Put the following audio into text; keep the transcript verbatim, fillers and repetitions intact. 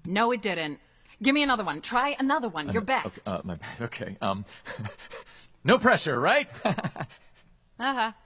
No, it didn't. Give me another one. Try another one. Your best. Okay, uh, my best. Okay. Um, no pressure, right? Uh-huh.